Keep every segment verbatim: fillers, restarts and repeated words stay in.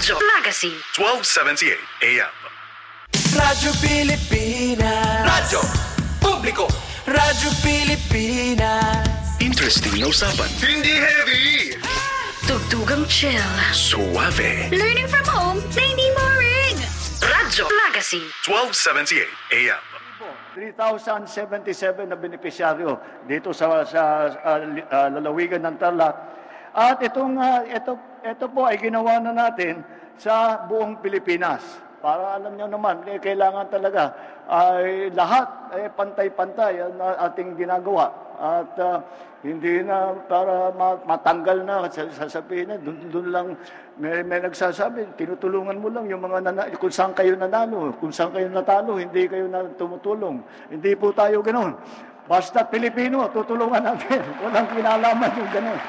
Radyo Magazine twelve seventy-eight A M. Radyo Pilipinas. Radyo Publiko. Radyo Pilipinas. Interesting na usapan. Hindi heavy. Tugtugang chill. Suave. Learning from home na hindi boring. Radyo Magazine twelve seventy-eight A M. three thousand seventy-seven na benepisyaryo dito sa sa uh, uh, lalawigan ng Tarlac. At itong uh, ito ito po ay ginawa na natin sa buong Pilipinas. Para alam niyo naman, eh, kailangan talaga ay lahat ay eh, pantay-pantay ang ating ginagawa. At uh, hindi na para matanggal na, sasabihin na, doon lang may, may nagsasabi, tinutulungan mo lang yung mga nana, kung saan kayo nanalo, kung saan kayo natalo, hindi kayo na tumutulong. Hindi po tayo ganoon. Basta Pilipino, tutulungan natin. Walang kinalaman yung ganoon.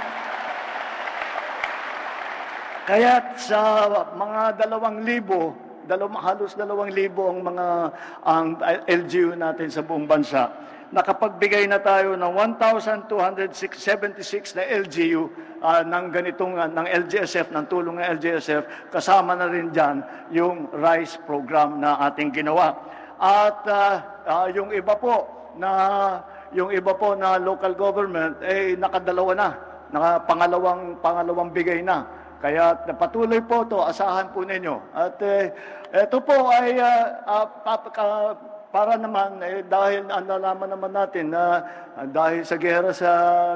Kaya sa mga dalawang libo, dalawang, halos dalawang libo ang mga ang L G U natin sa buong bansa, nakapagbigay na tayo ng one thousand two hundred seventy-six na L G U uh, ng ganitong uh, ng L G S F, ng tulong ng L G S F, kasama na rin dyan yung RISE program na ating ginawa. At uh, uh, yung iba po na yung iba po na local government ay eh, nakadalawa na, nakapangalawang pangalawang bigay na. Kaya patuloy po to, asahan po ninyo. At eh, ito po ay uh, uh, uh, para naman, eh, dahil nalaman naman natin na uh, dahil sa gera sa,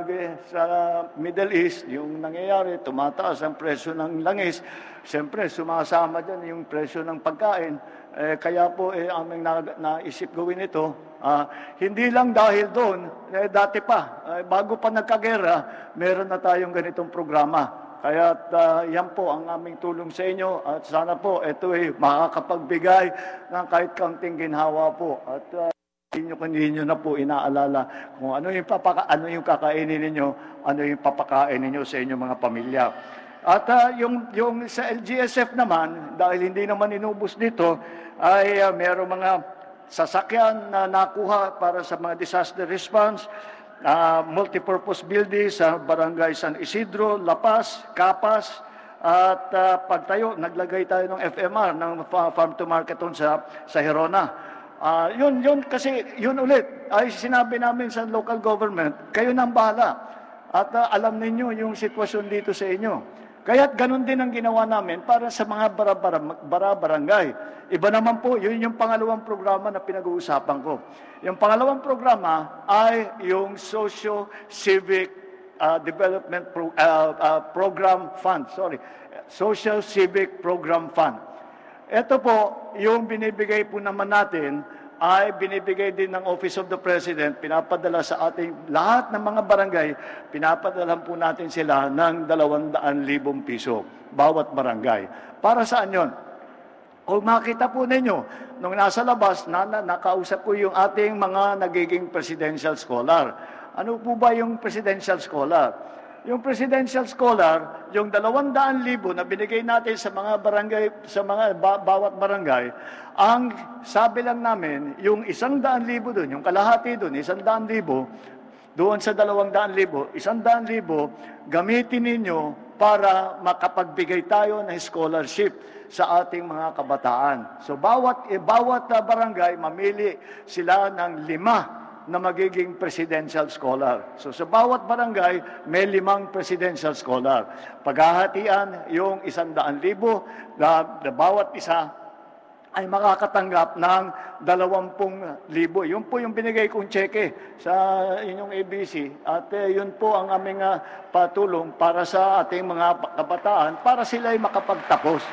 sa Middle East, yung nangyayari, tumataas ang presyo ng langis. Siyempre, sumasama dyan yung presyo ng pagkain. Eh, kaya po eh, aming na, naisip gawin ito. Uh, hindi lang dahil doon, eh, dati pa, eh, bago pa nagkagera, meron na tayong ganitong programa. Kaya uh, yan po ang aming tulong sa inyo at sana po ito ay makakapagbigay ng kahit kaunting ginhawa po. At uh, hindi nyo kanino na po inaalala kung ano yung, papaka, ano yung kakainin ninyo, ano yung papakain ninyo sa inyong mga pamilya. At uh, yung, yung sa L G S F naman, dahil hindi naman inubos dito, ay uh, mayroong mga sasakyan na nakuha para sa mga disaster response, Uh, multipurpose building sa Barangay San Isidro, La Paz, Capas, at uh, pagtayo, naglagay tayo ng F M R, ng farm to market sa, sa Herona. Uh, yun, yun kasi, yun ulit, ay sinabi namin sa local government, kayo nang bahala. At uh, alam ninyo yung sitwasyon dito sa inyo. Kaya't ganun din ang ginawa namin para sa mga bara-barangay. Iba naman po, yun yung pangalawang programa na pinag-uusapan ko. Yung pangalawang programa ay yung Socio-Civic uh, Development Pro, uh, uh, Program Fund. Sorry, Socio-Civic Program Fund. Ito po, yung binibigay po naman natin ay binibigay din ng Office of the President, pinapadala sa ating lahat ng mga barangay, pinapadala po natin sila ng dalawang daan libong piso, bawat barangay. Para saan yun? Kung makita po ninyo, nung nasa labas, na, na, nakausap ko yung ating mga nagiging presidential scholar. Ano po ba yung presidential scholar? Yung presidential scholar, yung dalawang daan libo na binigay natin sa mga barangay, sa mga ba, bawat barangay, ang sabi lang namin, yung isang daan libo doon, yung kalahati doon, isang daan libo, doon sa dalawang daan libo, isang daan libo, gamitin ninyo para makapagbigay tayo ng scholarship sa ating mga kabataan. So bawat, eh, bawat uh, barangay, mamili sila ng lima na magiging presidential scholar. So sa bawat barangay, may limang presidential scholar. Paghahatian yung isang daan libo, na, na bawat isa ay makakatanggap ng dalawampung libo. Yun po yung binigay kong tseke sa inyong A B C. At eh, yun po ang aming uh, patulong para sa ating mga kabataan para sila ay makapagtapos.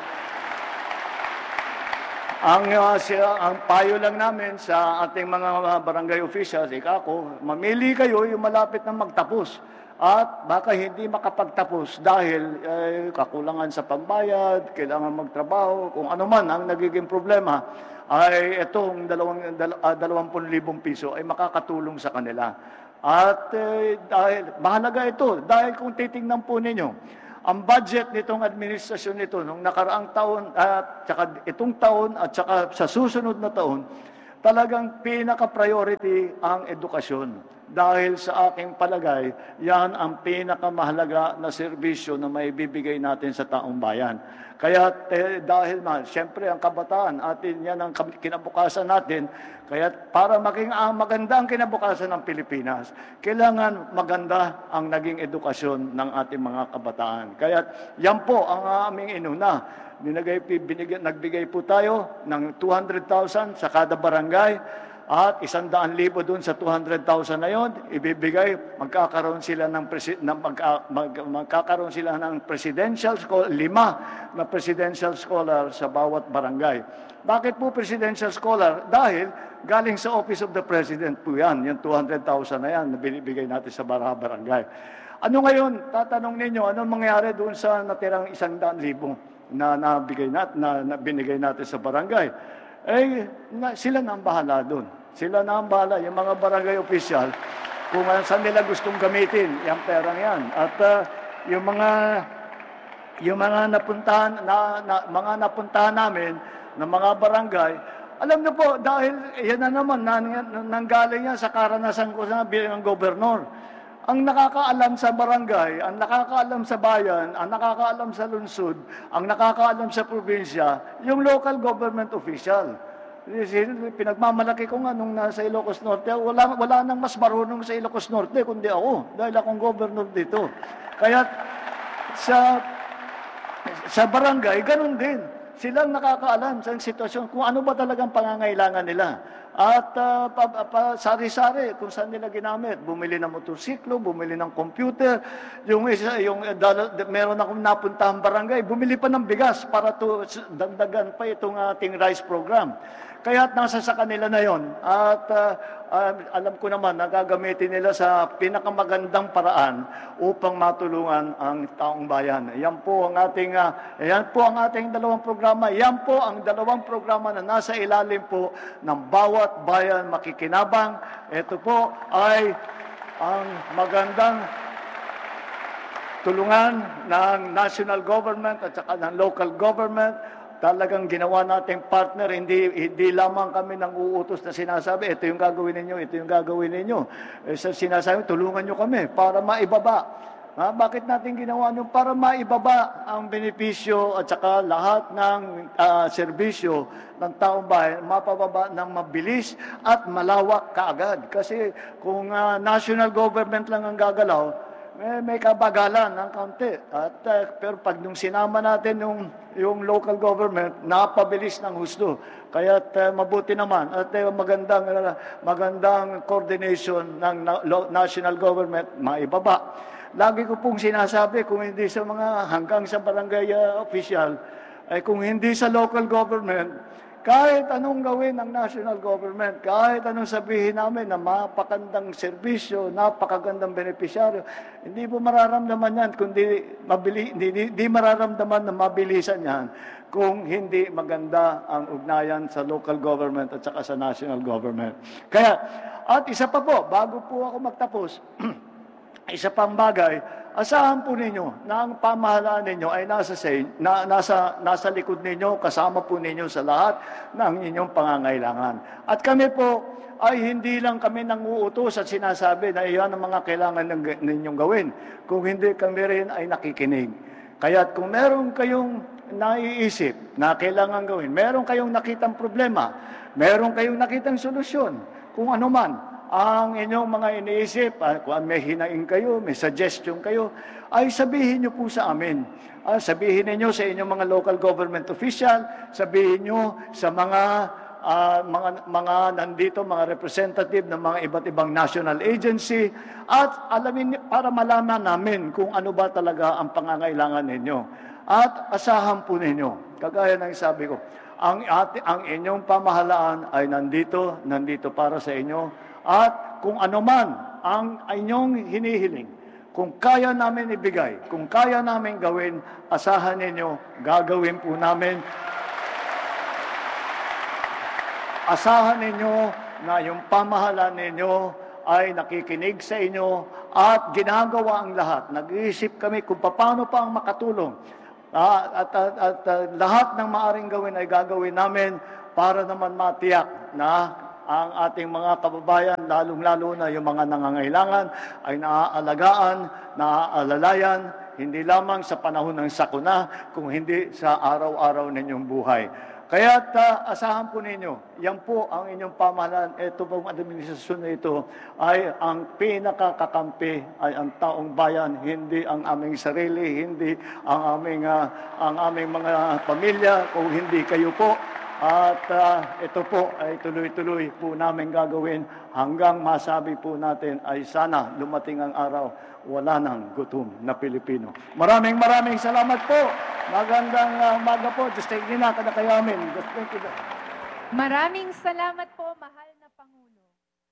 Ang, uh, siya, ang payo lang namin sa ating mga barangay officials, ikako, mamili kayo yung malapit na magtapos. At baka hindi makapagtapos dahil eh, kakulangan sa pambayad, kailangan magtrabaho, kung ano man ang nagiging problema, ay itong dalawang, dal, uh, dalawampung libong piso ay makakatulong sa kanila. At eh, dahil, mahalaga ito, dahil kung titingnan po ninyo, ang budget nitong administrasyon nito nung nakaraang taon at saka itong taon at saka sa susunod na taon, talagang pinaka-priority ang edukasyon. dahil sa aking palagay, yan ang pinakamahalaga na serbisyo na may bibigay natin sa taong bayan. Kaya eh, dahil na, siyempre ang kabataan, atin yan ang kinabukasan natin, kaya para maging ah, maganda ang kinabukasan ng Pilipinas, kailangan maganda ang naging edukasyon ng ating mga kabataan. Kaya yan po ang aming inuna. Binigay, binigay, nagbigay po tayo ng two hundred thousand sa kada barangay at isang daan libo doon sa two hundred thousand na yon, ibibigay, magkakaroon sila ng, presi, ng magka, mag, magkakaroon sila ng presidential scholar, lima na presidential scholar sa bawat barangay. Bakit po presidential scholar? Dahil galing sa Office of the President po yan, yung two hundred thousand na yan na binibigay natin sa barangay. Ano ngayon, tatanong ninyo, anong mangyari doon sa natirang isang daan libo? na nabigay nat na, na binigay natin sa barangay, eh na, sila na ang bahala doon. Sila na ang bahala, yung mga barangay official, kung saan nila gustong gamitin yung perang yan. At uh, yung mga yung mga napuntahan na, na mga napuntahan namin ng mga barangay, alam niyo po, dahil yan na naman nanggaling yan sa karanasan ko sa bilang gobernador. Ang nakakaalam sa barangay, ang nakakaalam sa bayan, ang nakakaalam sa lungsod, ang nakakaalam sa probinsya, yung local government official. Pinagmamalaki ko nga nung nasa Ilocos Norte, wala, wala nang mas marunong sa Ilocos Norte kundi ako, dahil akong governor dito. Kaya sa, sa barangay, ganun din. Silang nakakaalam sa sitwasyon kung ano ba talagang pangangailangan nila. At uh, pa, pa, sari-sari kung saan nila ginamit. Bumili ng motorsiklo, bumili ng computer. Yung, isa, yung uh, dal, meron akong napuntahang barangay, bumili pa ng bigas para to, dagdagan pa itong ating rice program. Kaya nasa sa kanila na yon. At uh, uh, alam ko naman, nagagamitin nila sa pinakamagandang paraan upang matulungan ang taong bayan. Yan po ang ating, uh, yan po ang ating dalawang programa. Yan po ang dalawang programa na nasa ilalim po ng bawat bayan makikinabang. Ito po ay ang magandang tulungan ng national government at saka ng local government. Talagang ginawa nating partner, hindi, hindi lamang kami nang uutos na sinasabi, ito yung gagawin ninyo, ito yung gagawin ninyo. Eh, sa sinasabi, tulungan nyo kami para maibaba. Ha? Bakit natin ginawa nyo? Para maibaba ang benepisyo at saka lahat ng uh, serbisyo ng taong bayan, mapababa ng mabilis at malawak kaagad. Kasi kung uh, national government lang ang gagalaw, may, may kabagalan ng kaunti. At, uh, pero pag nung sinama natin yung, yung local government, napabilis ng husto. Kaya uh, mabuti naman. At uh, magandang, uh, magandang coordination ng na, lo, national government, maibaba. Lagi ko pong sinasabi, kung hindi sa mga hanggang sa barangay uh, official, ay kung hindi sa local government, kahit anong gawin ng national government, kahit anong sabihin namin na mapakandang serbisyo, napakagandang benepisyaryo, hindi po mararamdaman yan, kundi mabili, hindi, hindi mararamdaman na mabilisan yan kung hindi maganda ang ugnayan sa local government at saka sa national government. Kaya, at isa pa po, bago po ako magtapos, isa pang bagay, asahan po ninyo na ang pamahalaan ninyo ay nasa, say, na, nasa, nasa likod ninyo, kasama po ninyo sa lahat ng inyong pangangailangan. At kami po ay hindi lang kami nanguutos at sinasabi na iyan ang mga kailangan ng, ninyong gawin. Kung hindi, kami rin ay nakikinig. Kaya kung meron kayong naiisip na kailangan gawin, meron kayong nakitang problema, meron kayong nakitang solusyon, kung ano man, ang inyong mga iniisip, kung may hinaing kayo, may suggestion kayo, ay sabihin nyo po sa amin. Sabihin niyo sa inyong mga local government official, sabihin nyo sa mga, uh, mga, mga nandito, mga representative ng mga iba't ibang national agency, at alamin para malaman namin kung ano ba talaga ang pangangailangan ninyo. At asahan po ninyo, kagaya ng sabi ko, ang, ati, ang inyong pamahalaan ay nandito, nandito para sa inyo. At kung ano man ang inyong hinihiling, kung kaya namin ibigay, kung kaya namin gawin, asahan ninyo, gagawin po namin. Asahan ninyo na yung pamahalaan ninyo ay nakikinig sa inyo at ginagawa ang lahat. Nag-iisip kami kung paano pa ang makatulong. Uh, at, at, at uh, lahat ng maaring gawin ay gagawin namin para naman matiyak na ang ating mga kababayan, lalong-lalo na yung mga nangangailangan, ay naaalagaan, naaalalayan, hindi lamang sa panahon ng sakuna, kung hindi sa araw-araw ninyong buhay. Kaya uh, asahan po ninyo, yan po ang inyong pamahalaan. Ito pong administrasyon na ito ay ang pinakakakampi ay ang taong bayan, hindi ang aming sarili, hindi ang aming, uh, ang aming mga pamilya, kung hindi kayo po. At uh, ito po ay tuloy-tuloy po namin gagawin hanggang masabi po natin ay sana lumating ang araw wala nang gutom na Pilipino. Maraming maraming salamat po. Magandang uh, umaga po. Just take na kada kayo amin. Just take it. Maraming salamat po, mahal na Pangulo.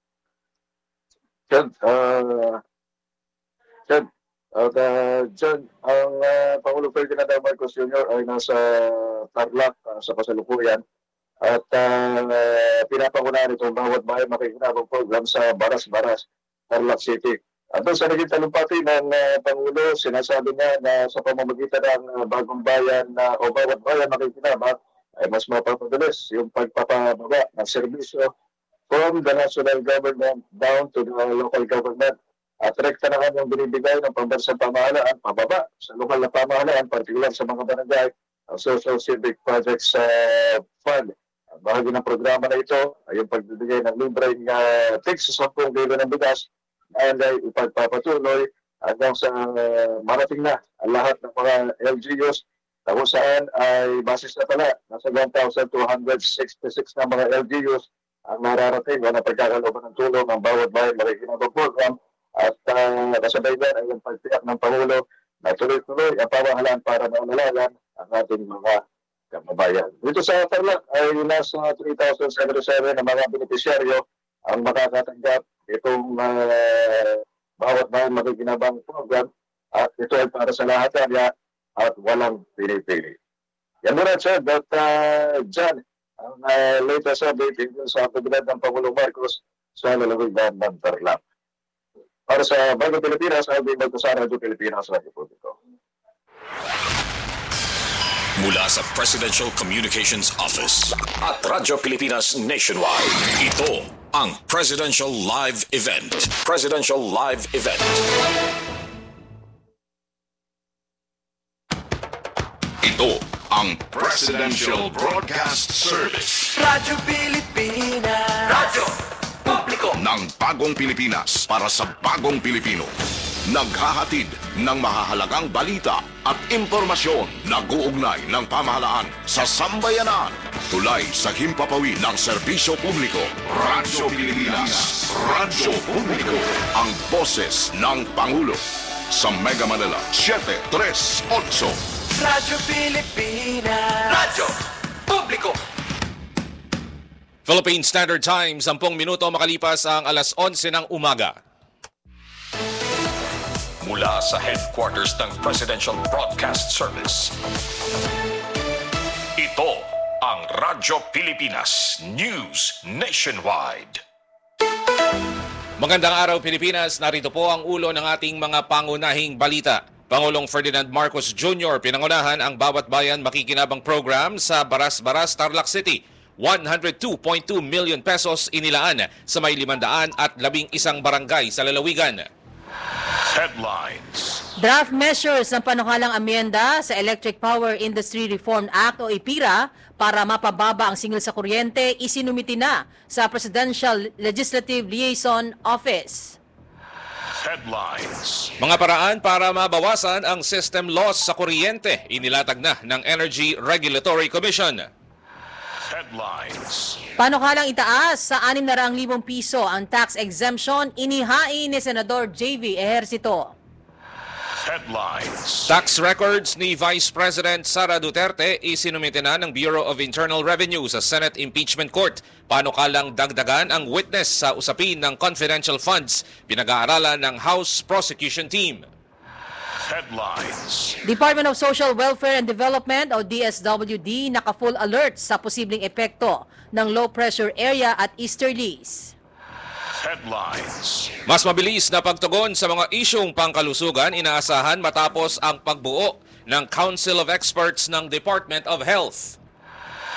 Chad, uh, Chad, at uh, John, ang uh, Pangulo Ferdinand R. Marcos Junior ay nasa Tarlac uh, sa kasalukuyan at uh, pinapangunahan itong bawat bahay makikinabang program sa Baras-Baras, Tarlac City. At doon sa naging talumpati ng uh, Pangulo, sinasabi niya na sa pamamagitan ng uh, bagong bayan na uh, o bawat bayan makikinabang ay mas mapapabilis yung pagpapababa ng serbisyo from the national government down to the local government. At rekta na kanyang binibigay ng pambansang pamahalaan, pababa sa lokal na pamahalaan, partikular sa mga barangay, ang Social Civic Projects uh, Fund. Ang bahagi ng programa na ito ay yung pagbibigay ng libreng uh, tig sa sampung kilo ng bigas na ay ipagpapatuloy hanggang sa uh, marating na ang lahat ng mga L G Us na kung saan ay basis na pala nasa one thousand two hundred sixty-six na mga L G Us ang nararating o na pagkakalooban ng tulong ng bawat bayan makikinabang program. At uh, kasabay yan ay yung pagtiyak ng Pangulo na tuloy-tuloy ang pamahalaan para maunalayan ang ating mga kababayan. Dito sa Tarlac ay nasa three thousand seventy-seven na mga benepisyaryo ang makakatanggap itong uh, bawat bayan makikinabang program at ito ay para sa lahat niya at walang pinipili. Yan muna, sir, that uh, John, ang uh, latest update sa aktividad ng Pangulong Marcos sa lalawigan ng Tarlac. Para sa Bagong Pilipinas, ay bigay sa Radyo Pilipinas sa Republiko. Mula sa Presidential Communications Office at Radyo Pilipinas Nationwide, ito ang Presidential Live Event. Presidential Live Event. Ito ang Presidential Broadcast Service. Radyo Pilipinas. Radyo Publiko Ng bagong Pilipinas para sa bagong Pilipino. Naghahatid ng mahahalagang balita at impormasyon na guugnay ng pamahalaan sa sambayanan. Tulay sa himpapawid ng serbisyo publiko. Radyo Pilipinas. Radyo Publiko. Ang boses ng Pangulo. Sa Mega Manila, seven three eight. Radyo Pilipinas. Radyo Publiko. Philippine Standard Time, sampung minuto makalipas ang alas onse ng umaga. Mula sa headquarters ng Presidential Broadcast Service, ito ang Radyo Pilipinas News Nationwide. Magandang araw, Pilipinas. Narito po ang ulo ng ating mga pangunahing balita. Pangulong Ferdinand Marcos Junior pinangunahan ang Bawat Bayan Makikinabang Program sa Baras-Baras, Tarlac City. one hundred two point two million pesos inilaan sa may limandaan at labing isang barangay sa lalawigan. Headlines. Draft measures ng panukalang amyenda sa Electric Power Industry Reform Act o I P I R A para mapababa ang singil sa kuryente isinumiti na sa Presidential Legislative Liaison Office. Headlines. Mga paraan para mabawasan ang system loss sa kuryente inilatag na ng Energy Regulatory Commission. Headlines. Panukalang itaas sa anim na raang libong piso ang tax exemption inihain ni Senador J V Ejercito. Headlines. Tax records ni Vice President Sara Duterte isinumite na ng Bureau of Internal Revenue sa Senate Impeachment Court. Panukalang dagdagan ang witness sa usapin ng confidential funds pinag-aaralan ng House Prosecution Team. Headlines. Department of Social Welfare and Development o D S W D naka-full alert sa posibleng epekto ng low pressure area at easterlies. Headlines. Mas mabilis na pagtugon sa mga isyong pangkalusugan inaasahan matapos ang pagbuo ng Council of Experts ng Department of Health.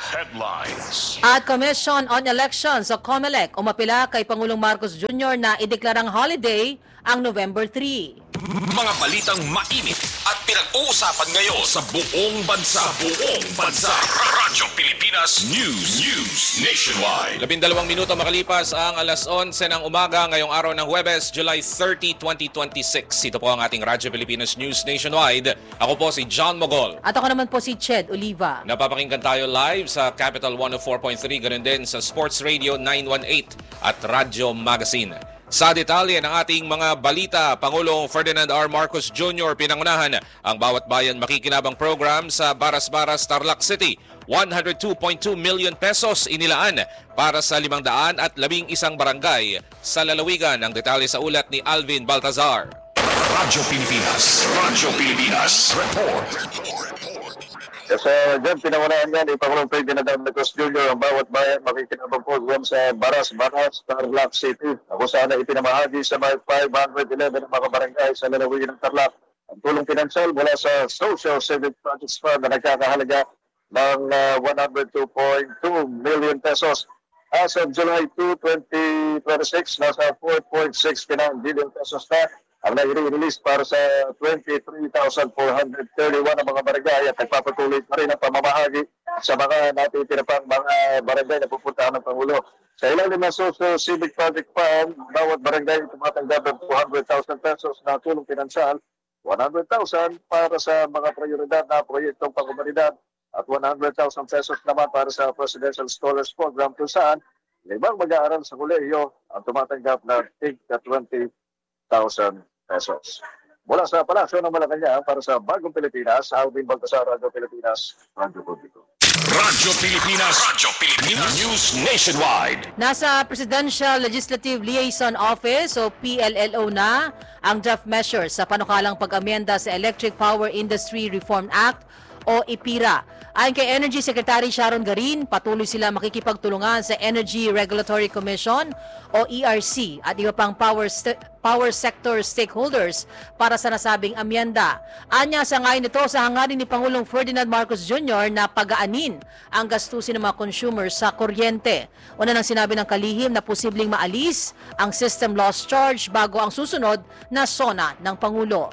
Headlines. At Commission on Elections o COMELEC umapila kay Pangulong Marcos Junior na ideklarang holiday ang November three. Mga balitang mainit at pinag-uusapan ngayon sa buong bansa. Sa buong bansa. Radyo Pilipinas News. News Nationwide. Labindalawang minuto makalipas ang alas onse ng umaga ngayong araw ng Huwebes, July thirtieth, twenty twenty-six. Ito po ang ating Radyo Pilipinas News Nationwide. Ako po si John Mogol. At ako naman po si Ched Oliva. Napapakinggan tayo live sa Capital one oh four point three, ganun din sa Sports Radio nine eighteen at Radyo Magazine. Sa detalye ng ating mga balita, Pangulong Ferdinand R. Marcos Junior pinangunahan ang Bawat Bayan Makikinabang program sa Baras-Baras, Tarlac City. one hundred two point two million pesos inilaan para sa limang daan at labing isang barangay sa lalawigan. Ang detalye sa ulat ni Alvin Baltazar. Radyo Pilipinas. Radyo Pilipinas. Report. Kasi dyan, pinangunahan yan ni Pangulong Ferdinand R. Marcos Junior ang Bawat Bayan Makikinabang program sa Baras-Baras, Tarlac City. Ako sana ipinamahagi sa mga five hundred eleven ng mga barangay sa lalawigan ng Tarlac. Ang tulong pinansyal mula sa Social Civic Projects Fund na nagkakahalaga ng uh, one hundred two point two million pesos. As of July second, twenty twenty-six, nasa four point six nine billion pesos na ang nai-release para sa twenty-three thousand four hundred thirty-one ang mga barangay at nagpapatuloy pa rin ang pamamahagi sa mga natitira pang mga barangay na pupuntahan ng Pangulo. Sa ilalim ng Social Civic Project Fund, bawat barangay tumatanggap ng two hundred thousand pesos na tulong pinansyal, one hundred thousand para sa mga prioridad na proyektong pang-komunidad at one hundred thousand pesos naman para sa Presidential Scholars Program kung saan limang mag-aaral sa kolehiyo ang tumatanggap ng tig twenty thousand pesos. Mula sa Palasyo ng Malacanang para sa Bagong Pilipinas, Alvin Baltasar, Radyo Pilipinas, Radyo Publiko. Radyo Pilipinas. Radyo Pilipinas News Nationwide. Nasa Presidential Legislative Liaison Office o P L L O na ang draft measures sa panukalang pag-amyenda sa Electric Power Industry Reform Act o IPIRA. Ayon kay Energy Secretary Sharon Garin, patuloy sila makikipagtulungan sa Energy Regulatory Commission o E R C at iba pang power, power sector stakeholders para sa nasabing amyenda. Anya sa ngayon nito sa hangarin ni Pangulong Ferdinand Marcos Junior na pagaanin ang gastusin ng mga consumers sa kuryente. Una nang sinabi ng kalihim na posibleng maalis ang system loss charge bago ang susunod na SONA ng Pangulo.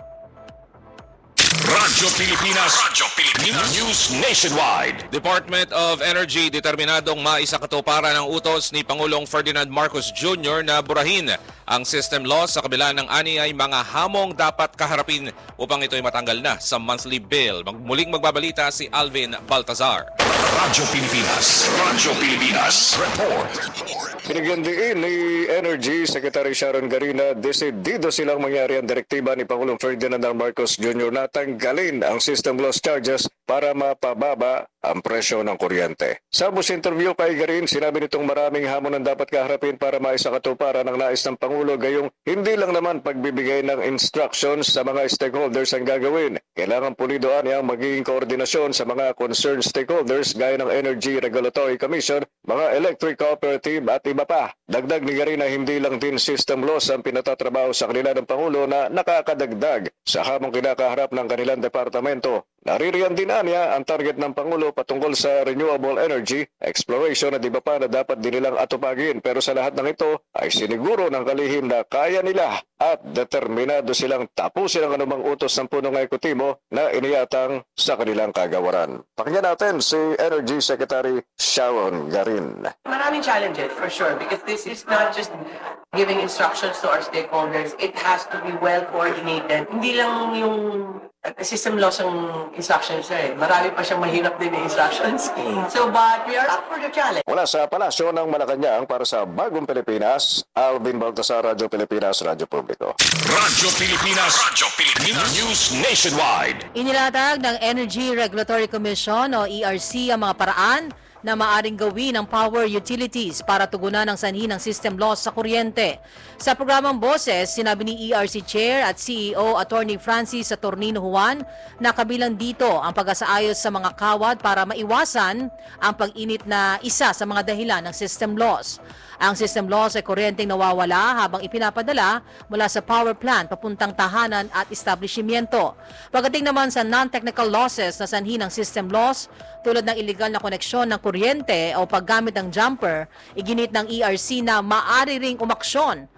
Radyo Pilipinas. Radyo Pilipinas News Nationwide. Department of Energy determinadong maisakatuparan ang utos ni Pangulong Ferdinand Marcos Junior na burahin ang system loss sa kabila ng ani ay mga hamong dapat kaharapin upang ito'y matanggal na sa monthly bill. Muling magbabalita si Alvin Baltazar. Radyo Pilipinas. Radyo Pilipinas. Report. Binigyan din ni Energy Secretary Sharon Garin na desidido silang mangyari ang direktiba ni Pangulong Ferdinand R. Marcos Junior na tanggalin ang system loss charges para mapababa ang presyo ng kuryente. Sa bus interview kay Garin, sinabi nitong maraming hamon ang dapat kaharapin para maisakatuparan ang nais ng Pangulo, gayong hindi lang naman pagbibigay ng instructions sa mga stakeholders ang gagawin. Kailangan pulidoan niya ang magiging koordinasyon sa mga concerned stakeholders gaya ng Energy Regulatory Commission, mga electric cooperative at iba pa. Dagdag ni Garin na hindi lang din system loss ang pinatatrabaho sa kanila ng Pangulo na nakakadagdag sa hamong kinakaharap ng kanilang departamento. Naririyan din niya ang target ng Pangulo patungkol sa renewable energy, exploration at iba pa na dapat din nilang atupagin. Pero sa lahat ng ito ay siniguro ng kalihim na kaya nila at determinado silang tapusin ang anumang utos ng punong ekutibo na iniyatang sa kanilang kagawaran. Pakinggan natin si Energy Secretary Sharon Garin. Maraming challenges for sure because this is not just giving instructions to our stakeholders. It has to be well coordinated. Hindi lang yung system loss ang instructions eh. Marami pa siyang mahirap din na instructions. So, but we are up for the challenge. Mula sa Palasyo ng Malacanang para sa Bagong Pilipinas, Alvin Baltasar, Radyo Pilipinas, Radyo Publiko. Radyo Pilipinas. Radyo Pilipinas News Nationwide. Inilatag ng Energy Regulatory Commission o E R C ang mga paraan na maaring gawin ng power utilities para tugunan ang sanhi ng system loss sa kuryente. Sa programang Boses, sinabi ni E R C Chair at C E O Attorney Francis Saturnino Juan na kabilang dito ang pag-asaayos sa mga kawad para maiwasan ang pag-init na isa sa mga dahilan ng system loss. Ang system loss ay kuryenteng nawawala habang ipinapadala mula sa power plant papuntang tahanan at establishmento. Pagdating naman sa non-technical losses na sanhi ng system loss, tulad ng illegal na koneksyon ng kuryente o paggamit ng jumper, iginit ng E R C na maaari ring umaksyon